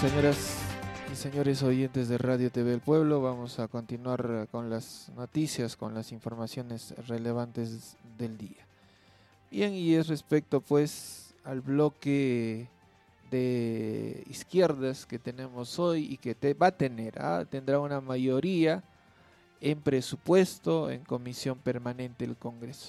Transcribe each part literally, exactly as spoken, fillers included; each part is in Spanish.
Señoras y señores oyentes de Radio T V El Pueblo, vamos a continuar con las noticias, con las informaciones relevantes del día. Bien, y es respecto pues al bloque de izquierdas que tenemos hoy y que te va a tener, ¿ah? Tendrá una mayoría en presupuesto, en comisión permanente del Congreso.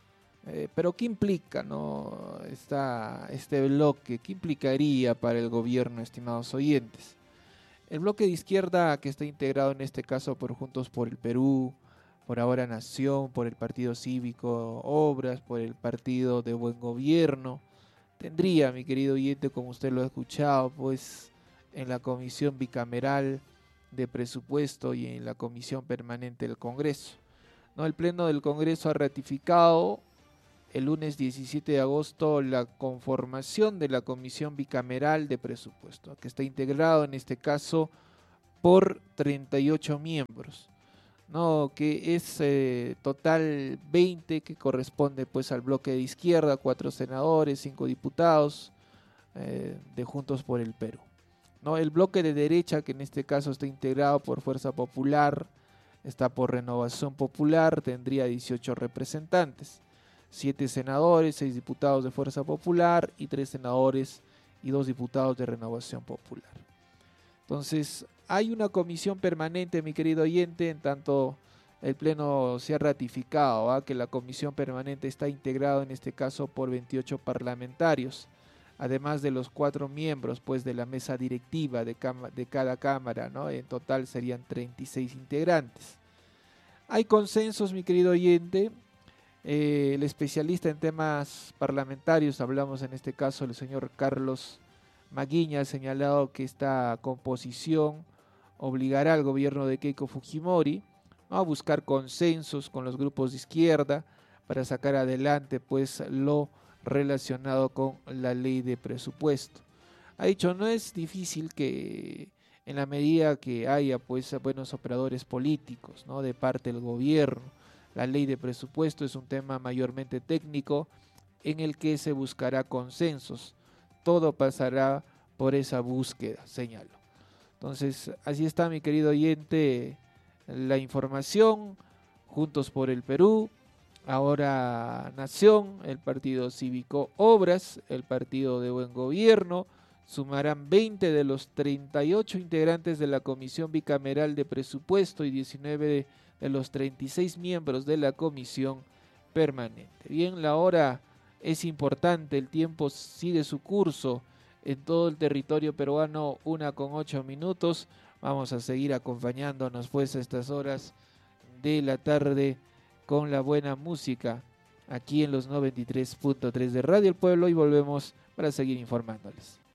Eh, pero ¿qué implica, no, esta, este bloque? ¿Qué implicaría para el gobierno, estimados oyentes? El bloque de izquierda, que está integrado en este caso por Juntos por el Perú, por Ahora Nación, por el Partido Cívico Obras, por el Partido de Buen Gobierno, tendría, mi querido oyente, como usted lo ha escuchado, pues en la Comisión Bicameral de Presupuesto y en la Comisión Permanente del Congreso. ¿No? El Pleno del Congreso ha ratificado el lunes diecisiete de agosto la conformación de la Comisión Bicameral de Presupuesto, que está integrado en este caso por treinta y ocho miembros, ¿no? Que es eh, total veinte, que corresponde pues al bloque de izquierda, cuatro senadores, cinco diputados eh, de Juntos por el Perú. ¿No? El bloque de derecha, que en este caso está integrado por Fuerza Popular, está por Renovación Popular, tendría dieciocho representantes. Siete senadores, seis diputados de Fuerza Popular y tres senadores y dos diputados de Renovación Popular. Entonces, hay una comisión permanente, mi querido oyente, en tanto el Pleno se ha ratificado, ¿eh? que la comisión permanente está integrada en este caso por veintiocho parlamentarios, además de los cuatro miembros pues, de la mesa directiva de, de cada cámara, ¿no? En total serían treinta y seis integrantes. Hay consensos, mi querido oyente. Eh, el especialista en temas parlamentarios, hablamos en este caso el señor Carlos Maguiña, ha señalado que esta composición obligará al gobierno de Keiko Fujimori, ¿no? a buscar consensos con los grupos de izquierda para sacar adelante pues lo relacionado con la ley de presupuesto. Ha dicho, no es difícil que en la medida que haya pues buenos operadores políticos, ¿no? de parte del gobierno. La ley de presupuesto es un tema mayormente técnico en el que se buscará consensos. Todo pasará por esa búsqueda, señalo. Entonces, así está, mi querido oyente, la información. Juntos por el Perú, Ahora Nación, el Partido Cívico Obras, el Partido de Buen Gobierno, sumarán veinte de los treinta y ocho integrantes de la Comisión Bicameral de Presupuesto y diecinueve de de los treinta y seis miembros de la comisión permanente. Bien, la hora es importante, el tiempo sigue su curso en todo el territorio peruano, una con ocho minutos. Vamos a seguir acompañándonos pues a estas horas de la tarde con la buena música aquí en los noventa y tres punto tres de Radio El Pueblo y volvemos para seguir informándoles.